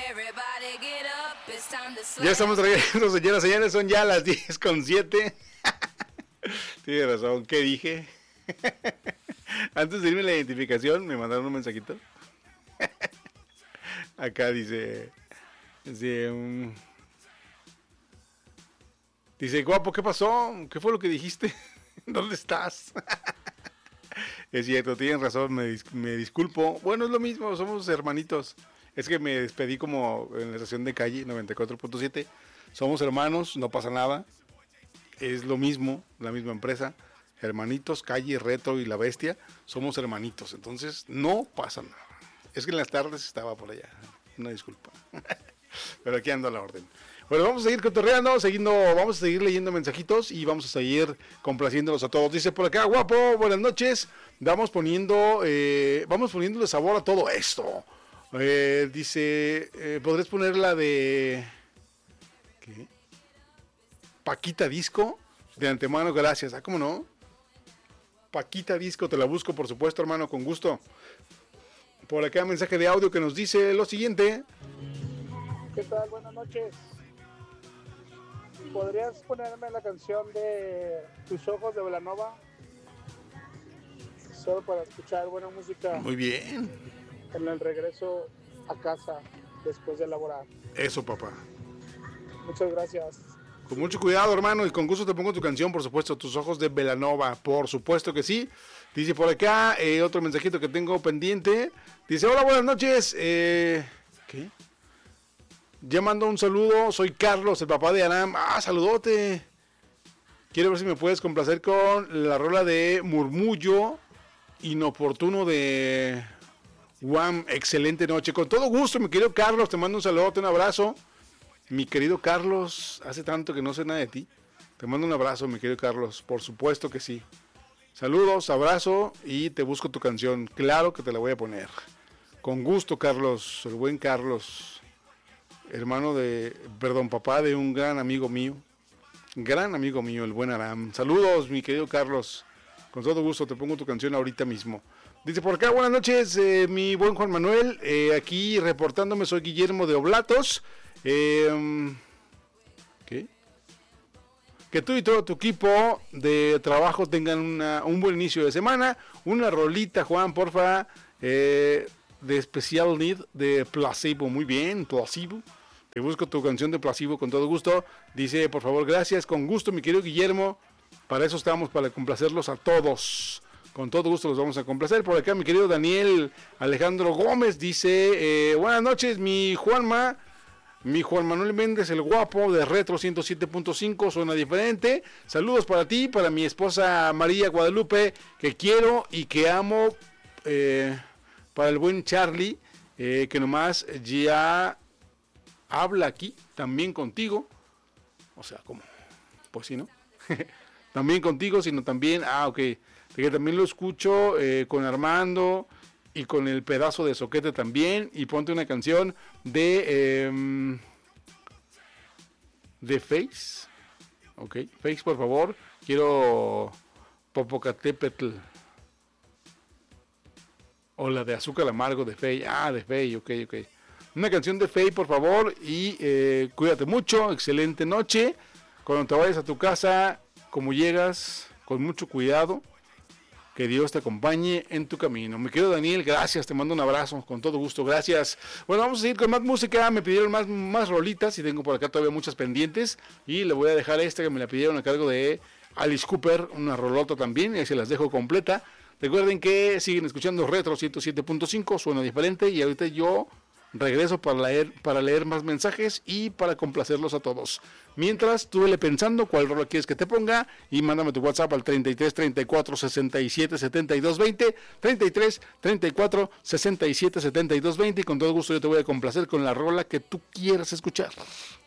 Ya estamos regresando, señoras y señores, son ya las 10:07. Tienes razón, ¿qué dije? Antes de irme la identificación, me mandaron un mensajito. Acá dice, guapo, ¿qué pasó? ¿Qué fue lo que dijiste? ¿Dónde estás? Es cierto, tienen razón, me disculpo. Bueno, es lo mismo, somos hermanitos. Es que me despedí como en la estación de calle 94.7. Somos hermanos, no pasa nada. Es lo mismo, la misma empresa. Hermanitos, Calle, Retro y La Bestia. Somos hermanitos, entonces no pasa nada. Es que en las tardes estaba por allá. Una disculpa. Pero aquí ando a la orden. Bueno, vamos a seguir cotorreando, vamos a seguir leyendo mensajitos y vamos a seguir complaciéndolos a todos. Dice por acá, guapo, buenas noches. Vamos poniéndole sabor a todo esto. Dice, ¿podrías poner la de ¿qué? Paquita Disco? De antemano, gracias. ¿Cómo no? Paquita Disco, te la busco, por supuesto, hermano, con gusto. Por acá mensaje de audio que nos dice lo siguiente. ¿Qué tal? Buenas noches. ¿Podrías ponerme la canción de Tus Ojos de Belanova? Solo para escuchar buena música. Muy bien. En el regreso a casa después de laborar. Eso, papá. Muchas gracias. Con mucho cuidado, hermano, y con gusto te pongo tu canción, por supuesto, Tus Ojos de Belanova, por supuesto que sí. Dice por acá, otro mensajito que tengo pendiente. Dice, hola, buenas noches. ¿Qué? Ya mando un saludo, soy Carlos, el papá de Aram. Saludote. Quiero ver si me puedes complacer con la rola de Murmullo Inoportuno de Guam. Excelente noche. Con todo gusto, mi querido Carlos, te mando un saludote, un abrazo. Mi querido Carlos, hace tanto que no sé nada de ti. Te mando un abrazo, mi querido Carlos, por supuesto que sí. Saludos, abrazo y te busco tu canción. Claro que te la voy a poner. Con gusto, Carlos, el buen Carlos. Papá de un gran amigo mío, el buen Aram. Saludos, mi querido Carlos, con todo gusto te pongo tu canción ahorita mismo. Dice por acá, buenas noches, mi buen Juan Manuel, aquí reportándome, soy Guillermo de Oblatos. ¿Qué? Que tú y todo tu equipo de trabajo tengan un buen inicio de semana. Una rolita, Juan, porfa, de Special Need de Placebo. Muy bien, Placebo. Te busco tu canción de Placebo con todo gusto. Dice, por favor, gracias, con gusto, mi querido Guillermo. Para eso estamos, para complacerlos a todos. Con todo gusto los vamos a complacer. Por acá, mi querido Daniel Alejandro Gómez dice, buenas noches, mi Juan Manuel Méndez, el guapo de Retro 107.5, suena diferente. Saludos para ti, para mi esposa María Guadalupe, que quiero y que amo. Para el buen Charlie, que nomás ya habla aquí, también contigo. O sea, ¿cómo? Pues sí, ¿no? También contigo, sino también, ok, que también lo escucho con Armando y con el pedazo de soquete también. Y ponte una canción de Face. Ok, Face, por favor. Quiero Popocatépetl. O la de Azúcar Amargo de Fey. De Fey, ok. Una canción de Fey, por favor. Y cuídate mucho. Excelente noche. Cuando te vayas a tu casa, como llegas, con mucho cuidado. Que Dios te acompañe en tu camino. Mi querido Daniel, gracias. Te mando un abrazo. Con todo gusto. Gracias. Bueno, vamos a seguir con más música. Me pidieron más rolitas. Y tengo por acá todavía muchas pendientes. Y le voy a dejar esta que me la pidieron a cargo de Alice Cooper. Una rolota también. Y se las dejo completa. Recuerden que siguen escuchando Retro 107.5, suena diferente, y ahorita yo regreso para leer más mensajes y para complacerlos a todos. Mientras, tú vele pensando cuál rola quieres que te ponga y mándame tu WhatsApp al 33 34 67 72 20, 33 34 67 72 20, y con todo gusto yo te voy a complacer con la rola que tú quieras escuchar.